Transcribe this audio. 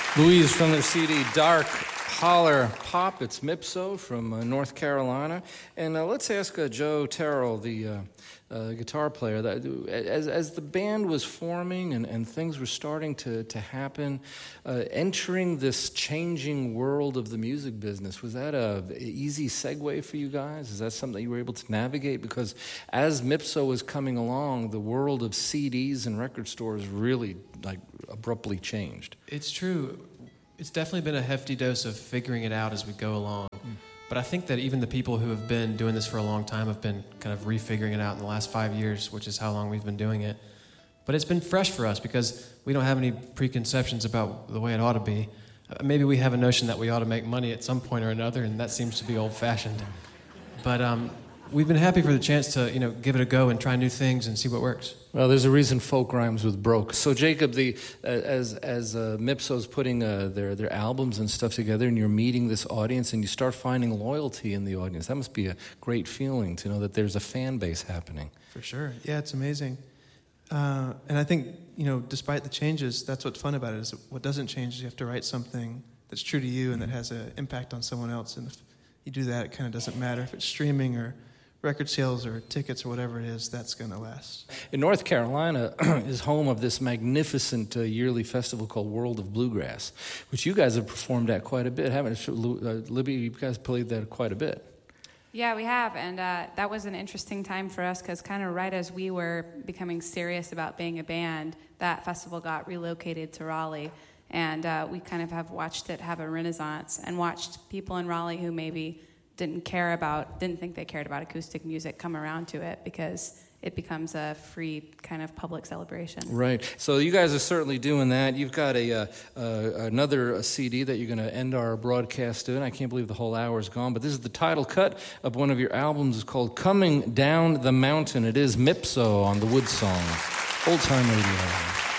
Louise from their CD Dark Holler Pop. It's Mipso from North Carolina. And let's ask Joe Terrell, the guitar player, that as the band was forming and things were starting to happen, entering this changing world of the music business, was that an easy segue for you guys? Is that something that you were able to navigate? Because as Mipso was coming along, the world of CDs and record stores really abruptly changed. It's true. It's definitely been a hefty dose of figuring it out as we go along. But I think that even the people who have been doing this for a long time have been kind of refiguring it out in the last 5 years, which is how long we've been doing it. But it's been fresh for us because we don't have any preconceptions about the way it ought to be. Maybe we have a notion that we ought to make money at some point or another, and that seems to be old-fashioned. But we've been happy for the chance to, give it a go and try new things and see what works. Well, there's a reason folk rhymes with broke. So, Jacob, as Mipso's putting their albums and stuff together, and you're meeting this audience, and you start finding loyalty in the audience, that must be a great feeling to know that there's a fan base happening. For sure. Yeah, it's amazing. And I think, despite the changes, that's what's fun about it, is what doesn't change is you have to write something that's true to you and that has an impact on someone else. And if you do that, it kind of doesn't matter if it's streaming or record sales or tickets or whatever it is, that's going to last. In North Carolina is home of this magnificent yearly festival called World of Bluegrass, which you guys have performed at quite a bit, haven't you? Libby, you guys played that quite a bit. Yeah, we have, and that was an interesting time for us because kind of right as we were becoming serious about being a band, that festival got relocated to Raleigh, and we kind of have watched it have a renaissance and watched people in Raleigh who maybe didn't think they cared about acoustic music come around to it because it becomes a free kind of public celebration. Right. So you guys are certainly doing that. You've got another CD that you're going to end our broadcast in. I can't believe the whole hour is gone, but this is the title cut of one of your albums. It's called Coming Down the Mountain. It is Mipso on the Wood Song. Old Time Radio.